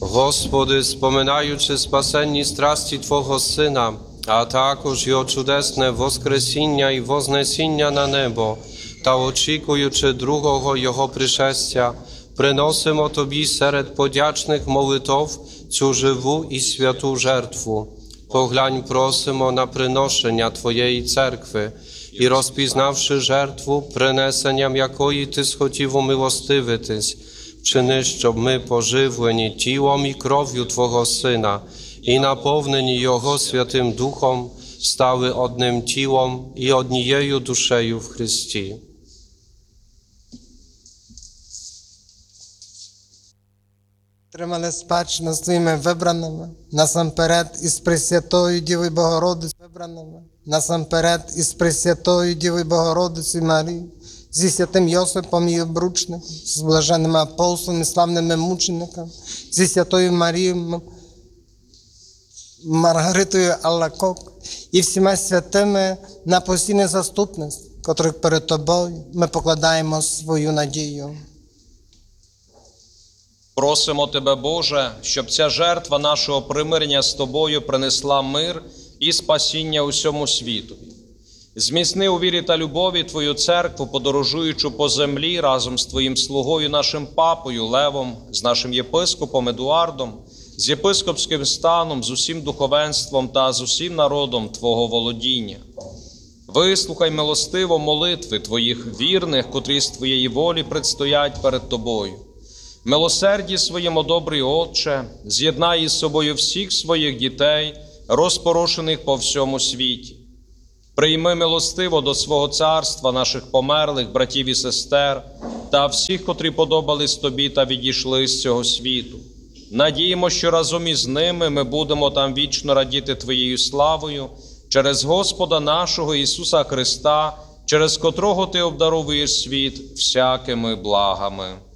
Господи, споминаючи спасенні страсті Твого Сина, а також Його чудесне воскресіння і вознесіння на небо, та очікуючи другого Його пришестя, приносимо Тобі серед подячних молитов цю живу і святу жертву. Поглянь, просимо на приношення Твоєї церкви і, розпізнавши жертву, принесенням якої Ти схотів умилостивитись, вчини, щоб ми, поживлені тілом і кров'ю Твого Сина і наповнені Його Святим Духом, стали одним тілом і однією душею в Христі. Тримали спадщину своїми вибраними, насамперед із Пресвятою Дівою Богородицею вибраними, насамперед із Пресвятою Дівою Богородицею Марією, зі святим Йосипом і обручником, з блаженними апостолами, славними мучениками, зі святою Марією, Маргаритою Аллакок і всіма святими на постійне заступництво, котрих перед Тобою ми покладаємо свою надію. Просимо Тебе, Боже, щоб ця жертва нашого примирення з Тобою принесла мир і спасіння усьому світові. Зміцни у вірі та любові Твою церкву, подорожуючи по землі разом з Твоїм слугою, нашим папою Левом, з нашим єпископом Едуардом, з єпископським станом, з усім духовенством та з усім народом Твого володіння. Вислухай милостиво молитви Твоїх вірних, котрі з Твоєї волі предстоять перед Тобою. Милосерді своєму, добрий Отче, з'єднай із собою всіх своїх дітей, розпорошених по всьому світі. Прийми милостиво до свого царства наших померлих братів і сестер та всіх, котрі подобались Тобі та відійшли з цього світу. Надіємо, що разом із ними ми будемо там вічно радіти Твоєю славою через Господа нашого Ісуса Христа, через котрого Ти обдаровуєш світ всякими благами.